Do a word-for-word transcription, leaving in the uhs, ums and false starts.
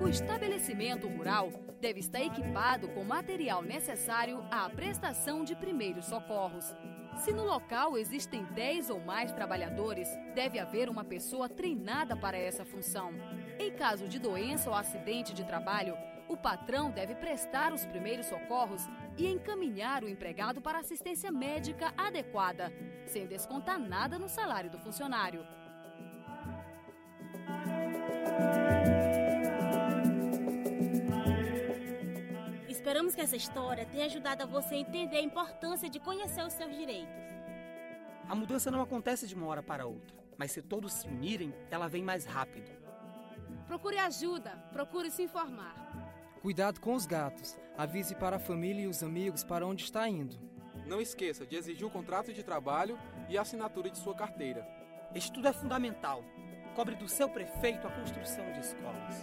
O estabelecimento rural deve estar equipado com material necessário à prestação de primeiros socorros. Se no local existem dez ou mais trabalhadores, deve haver uma pessoa treinada para essa função. Em caso de doença ou acidente de trabalho, o patrão deve prestar os primeiros socorros e encaminhar o empregado para assistência médica adequada, sem descontar nada no salário do funcionário. Esperamos que essa história tenha ajudado a você a entender a importância de conhecer os seus direitos. A mudança não acontece de uma hora para outra, mas se todos se unirem, ela vem mais rápido. Procure ajuda, procure se informar. Cuidado com os gatos. Avise para a família e os amigos para onde está indo. Não esqueça de exigir o contrato de trabalho e a assinatura de sua carteira. Estudo é fundamental. Cobre do seu prefeito a construção de escolas.